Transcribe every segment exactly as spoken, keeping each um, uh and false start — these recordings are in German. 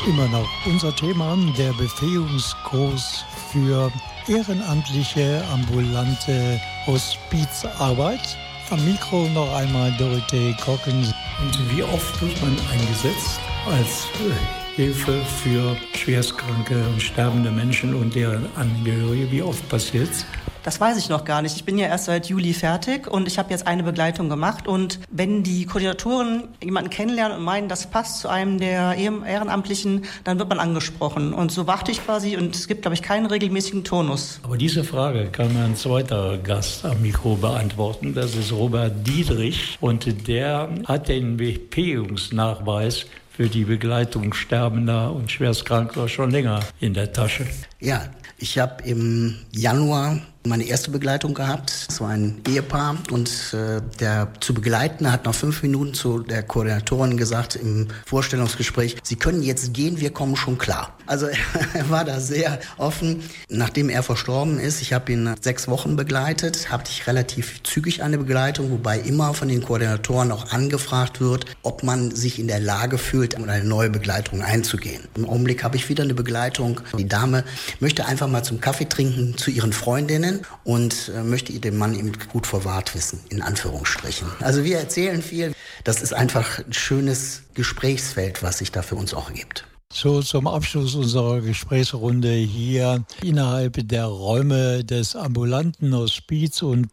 Immer noch unser Thema, der Befähigungskurs für ehrenamtliche ambulante Hospizarbeit. Am Mikro noch einmal Dorothee Kocken. Und wie oft wird man eingesetzt als Hilfe für schwerstkranke und sterbende Menschen und deren Angehörige? Wie oft passiert's? Das weiß ich noch gar nicht. Ich bin ja erst seit Juli fertig und ich habe jetzt eine Begleitung gemacht. Und wenn die Koordinatoren jemanden kennenlernen und meinen, das passt zu einem der Ehrenamtlichen, dann wird man angesprochen. Und so warte ich quasi und es gibt, glaube ich, keinen regelmäßigen Turnus. Aber diese Frage kann ein zweiter Gast am Mikro beantworten. Das ist Robert Dietrich und der hat den Befähigungsnachweis für die Begleitung Sterbender und Schwerstkranker schon länger in der Tasche. Ja, ich habe im Januar meine erste Begleitung gehabt. Es war ein Ehepaar und äh, der zu begleiten hat nach fünf Minuten zu der Koordinatorin gesagt im Vorstellungsgespräch, Sie können jetzt gehen, wir kommen schon klar. Also er war da sehr offen. Nachdem er verstorben ist, ich habe ihn sechs Wochen begleitet, hatte ich relativ zügig eine Begleitung, wobei immer von den Koordinatoren auch angefragt wird, ob man sich in der Lage fühlt, um eine neue Begleitung einzugehen. Im Augenblick habe ich wieder eine Begleitung. Die Dame möchte einfach mal zum Kaffee trinken zu ihren Freundinnen und äh, möchte ihr den Mann eben gut verwahrt wissen, in Anführungsstrichen. Also wir erzählen viel. Das ist einfach ein schönes Gesprächsfeld, was sich da für uns auch ergibt. So zum Abschluss unserer Gesprächsrunde hier innerhalb der Räume des ambulanten Hospiz- und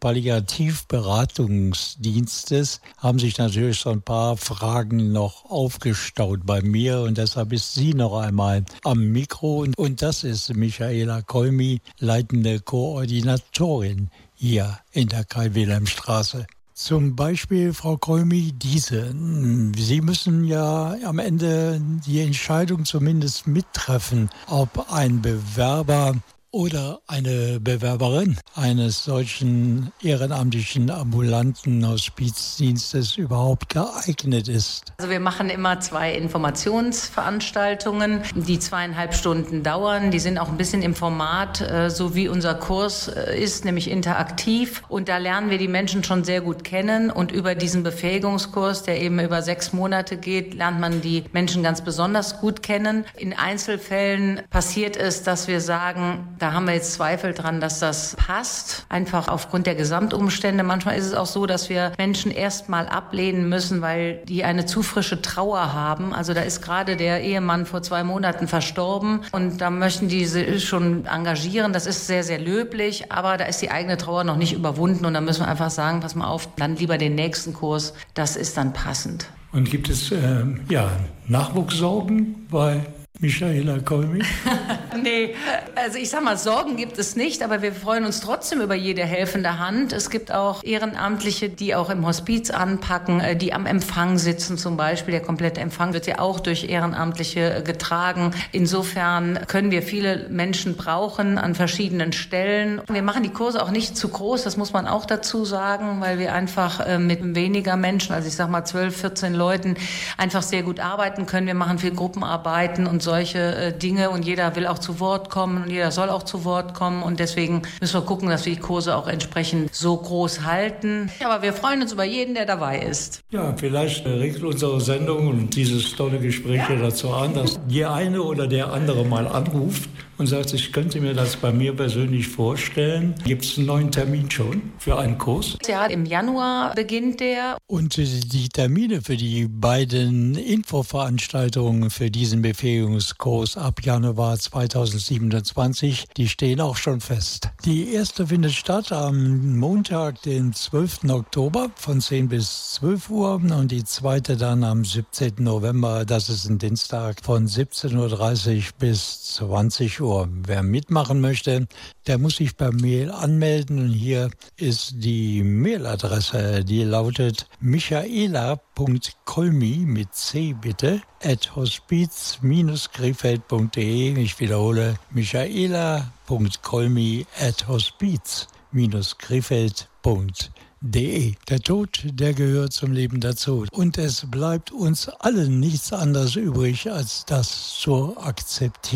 Palliativberatungsdienstes haben sich natürlich so ein paar Fragen noch aufgestaut bei mir und deshalb ist sie noch einmal am Mikro und das ist Michaela Kolmi, leitende Koordinatorin hier in der Kai-Wilhelm-Straße. Zum Beispiel, Frau Kolmi, diese. Sie müssen ja am Ende die Entscheidung zumindest mittreffen, ob ein Bewerber oder eine Bewerberin eines solchen ehrenamtlichen ambulanten Hospizdienstes überhaupt geeignet ist. Also wir machen immer zwei Informationsveranstaltungen, die zweieinhalb Stunden dauern. Die sind auch ein bisschen im Format, äh, so wie unser Kurs äh, ist, nämlich interaktiv. Und da lernen wir die Menschen schon sehr gut kennen. Und über diesen Befähigungskurs, der eben über sechs Monate geht, lernt man die Menschen ganz besonders gut kennen. In Einzelfällen passiert es, dass wir sagen, da haben wir jetzt Zweifel dran, dass das passt, einfach aufgrund der Gesamtumstände. Manchmal ist es auch so, dass wir Menschen erst mal ablehnen müssen, weil die eine zu frische Trauer haben. Also da ist gerade der Ehemann vor zwei Monaten verstorben und da möchten die sich schon engagieren. Das ist sehr, sehr löblich, aber da ist die eigene Trauer noch nicht überwunden und da müssen wir einfach sagen, pass mal auf, dann lieber den nächsten Kurs, das ist dann passend. Und gibt es äh, ja, Nachwuchssorgen bei Michaela Kolmi? Nee, also ich sag mal, Sorgen gibt es nicht, aber wir freuen uns trotzdem über jede helfende Hand. Es gibt auch Ehrenamtliche, die auch im Hospiz anpacken, die am Empfang sitzen zum Beispiel. Der komplette Empfang wird ja auch durch Ehrenamtliche getragen. Insofern können wir viele Menschen brauchen an verschiedenen Stellen. Wir machen die Kurse auch nicht zu groß, das muss man auch dazu sagen, weil wir einfach mit weniger Menschen, also ich sag mal zwölf, vierzehn Leuten, einfach sehr gut arbeiten können. Wir machen viel Gruppenarbeiten und solche äh, Dinge und jeder will auch zu Wort kommen und jeder soll auch zu Wort kommen und deswegen müssen wir gucken, dass wir die Kurse auch entsprechend so groß halten. Aber wir freuen uns über jeden, der dabei ist. Ja, vielleicht regt unsere Sendung und dieses tolle Gespräch ja dazu an, dass die eine oder der andere mal anruft und sagt, ich könnte mir das bei mir persönlich vorstellen. Gibt es einen neuen Termin schon für einen Kurs? Ja, im Januar beginnt der. Und die Termine für die beiden Infoveranstaltungen für diesen Befähigungskurs ab Januar zweitausendsiebenundzwanzig, die stehen auch schon fest. Die erste findet statt am Montag, den zwölften Oktober von zehn bis zwölf Uhr und die zweite dann am siebzehnten November, das ist ein Dienstag, von siebzehn Uhr dreißig bis zwanzig Uhr. Wer mitmachen möchte, der muss sich per Mail anmelden und hier ist die Mailadresse, die lautet michaela.kolmi mit C bitte, at hospiz-krefeld.de. Ich wiederhole, michaela.kolmi at hospiz-krefeld.de. Der Tod, der gehört zum Leben dazu. Und es bleibt uns allen nichts anderes übrig, als das zu akzeptieren.